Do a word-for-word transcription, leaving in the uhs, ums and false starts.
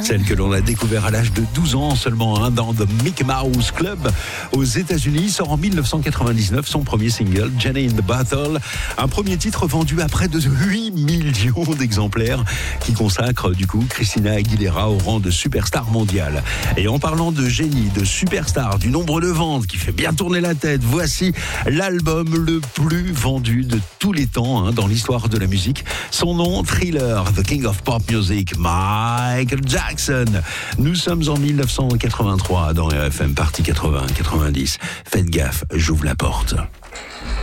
Celle que l'on a découvert à l'âge de douze ans seulement, hein, dans The Mickey Mouse Club aux États-Unis. Sort en dix-neuf cent quatre-vingt-dix-neuf son premier single, Jenny in the Bottle. Un premier titre vendu à près de huit millions d'exemplaires qui consacre du coup Christina Aguilera au rang de superstar mondiale. Et en parlant de génie, de superstar, du nombre de ventes qui fait bien tourner la tête, voici l'album le plus vendu de tous les temps, hein, dans l'histoire de la musique. Son nom, Thriller, The King of Pop Music, Michael Jackson. Nous sommes en dix-neuf cent quatre-vingt-trois dans R F M Partie quatre-vingts quatre-vingt-dix. Faites gaffe, j'ouvre la porte.